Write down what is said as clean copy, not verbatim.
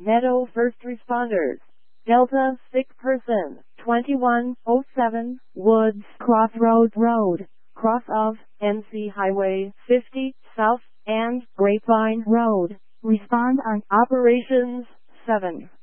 Meadow First Responders. Delta Sick Person. 2107 Woods Crossroads Road, cross of NC Highway 50 South and Grapevine Road. Respond on Operations 7.